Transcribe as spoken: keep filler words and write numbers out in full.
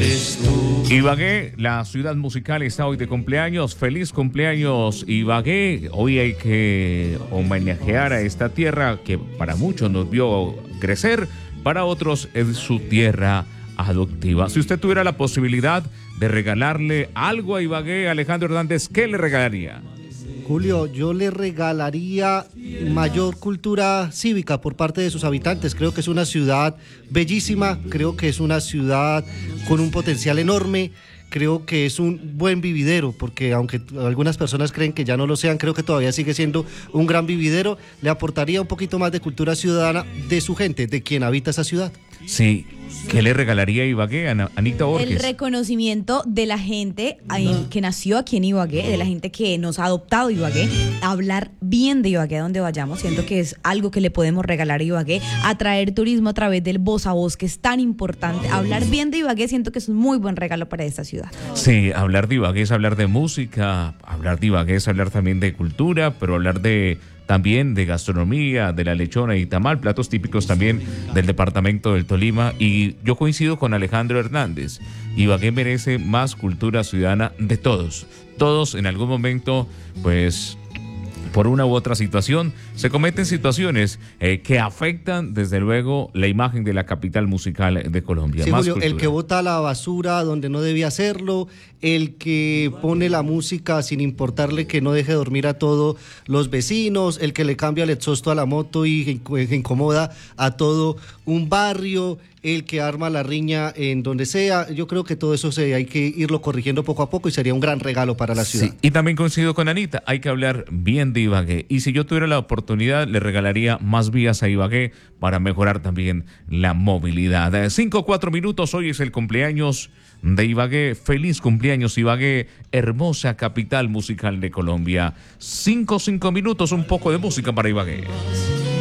eres tú. Ibagué, la ciudad musical, está hoy de cumpleaños. Feliz cumpleaños, Ibagué. Hoy hay que homenajear a esta tierra que para muchos nos vio crecer, para otros es su tierra adoptiva. Si usted tuviera la posibilidad de regalarle algo a Ibagué, Alejandro Hernández, ¿qué le regalaría? Julio, yo le regalaría mayor cultura cívica por parte de sus habitantes. Creo que es una ciudad bellísima, creo que es una ciudad con un potencial enorme, creo que es un buen vividero, porque aunque algunas personas creen que ya no lo sean, creo que todavía sigue siendo un gran vividero. Le aportaría un poquito más de cultura ciudadana de su gente, de quien habita esa ciudad. Sí. ¿Qué le regalaría a Ibagué, Ana, Anita Borges? El reconocimiento de la gente en, que nació aquí en Ibagué, de la gente que nos ha adoptado Ibagué, hablar bien de Ibagué donde vayamos. Siento que es algo que le podemos regalar a Ibagué, atraer turismo a través del voz a voz, que es tan importante. Hablar bien de Ibagué siento que es un muy buen regalo para esta ciudad. Sí, hablar de Ibagué es hablar de música, hablar de Ibagué es hablar también de cultura, pero hablar de también de gastronomía, de la lechona y tamal, platos típicos también del departamento del Tolima. Y yo coincido con Alejandro Hernández, Ibagué merece más cultura ciudadana de todos. Todos en algún momento, pues, por una u otra situación, se cometen situaciones eh, que afectan, desde luego, la imagen de la capital musical de Colombia. Sí, Más Julio, cultura. el que bota la basura donde no debía hacerlo, el que pone la música sin importarle que no deje dormir a todos los vecinos, el que le cambia el exhausto a la moto y que incomoda a todo un barrio, el que arma la riña en donde sea. Yo creo que todo eso se, hay que irlo corrigiendo poco a poco y sería un gran regalo para la ciudad. Sí, y también coincido con Anita, hay que hablar bien de Ibagué. Y si yo tuviera la oportunidad, le regalaría más vías a Ibagué para mejorar también la movilidad. Cinco, cuatro minutos, hoy es el cumpleaños de Ibagué. Feliz cumpleaños, Ibagué, hermosa capital musical de Colombia. Cinco, cinco minutos, un poco de música para Ibagué.